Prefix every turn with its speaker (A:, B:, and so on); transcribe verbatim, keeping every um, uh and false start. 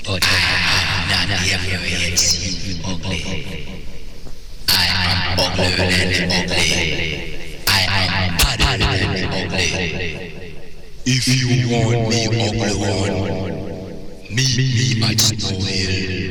A: but I am not here to see you ugly. I am uglier than ugly. I am badder than ugly. If you want me ugly one, meet me at Snow Hill.